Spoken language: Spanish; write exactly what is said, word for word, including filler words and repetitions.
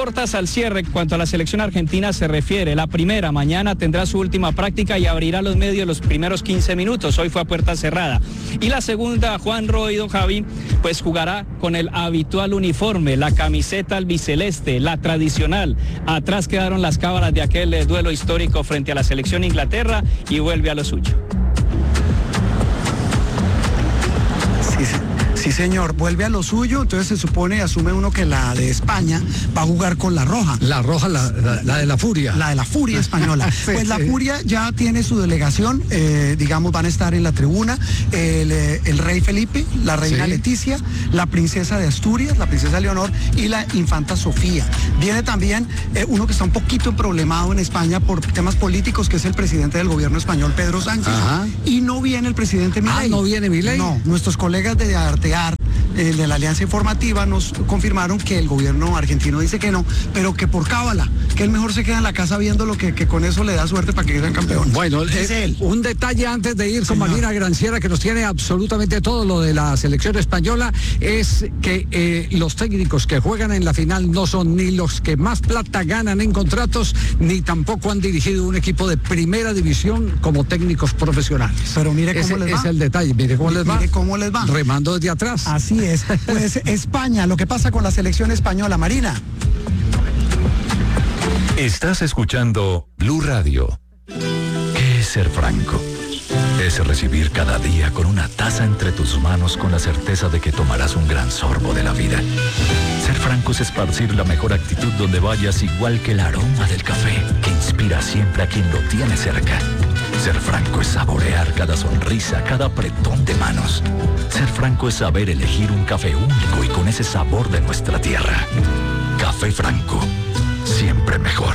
cortas al cierre, cuanto a la selección argentina se refiere. La primera, mañana tendrá su última práctica y abrirá los medios los primeros quince minutos. Hoy fue a puerta cerrada. Y la segunda, Juan Roido, Javi, pues jugará con el habitual uniforme, la camiseta albiceleste, la tradicional. Atrás quedaron las cábalas de aquel eh, duelo histórico frente a la selección Inglaterra y vuelve a lo suyo. Sí, sí. Sí, señor, vuelve a lo suyo, entonces se supone, asume uno que la de España va a jugar con la roja. La roja, la, la, la de la furia. La de la furia española. Sí, pues la sí. furia ya tiene su delegación, eh, digamos, van a estar en la tribuna el, eh, el rey Felipe, la reina Sí. Leticia, la princesa de Asturias, la princesa Leonor y la infanta Sofía. Viene también eh, uno que está un poquito problemado en España por temas políticos, que es el presidente del gobierno español, Pedro Sánchez. Ajá. Y no viene el presidente Milei. Ah, ¿no viene Milei? No, nuestros colegas de Artear, el de la Alianza Informativa, nos confirmaron que el gobierno argentino dice que no, pero que por cábala, que él mejor se queda en la casa viendo lo que, que con eso le da suerte para que sean campeones. Bueno, es eh, él. un detalle antes de ir con Señor. Marina Granciera, que nos tiene absolutamente todo lo de la selección española, es que eh, los técnicos que juegan en la final no son ni los que más plata ganan en contratos, ni tampoco han dirigido un equipo de primera división como técnicos profesionales. Pero mire cómo Ese les va. es el detalle, mire cómo les va. Mire cómo les va. Remando desde atrás. Así es. Pues España, lo que pasa con la selección española, Marina. Estás escuchando Blue Radio. ¿Qué es ser franco? Es recibir cada día con una taza entre tus manos con la certeza de que tomarás un gran sorbo de la vida. Ser franco es esparcir la mejor actitud donde vayas, igual que el aroma del café que inspira siempre a quien lo tiene cerca. Ser franco es saborear cada sonrisa, cada apretón de manos. Ser franco es saber elegir un café único y con ese sabor de nuestra tierra. Café Franco, siempre mejor.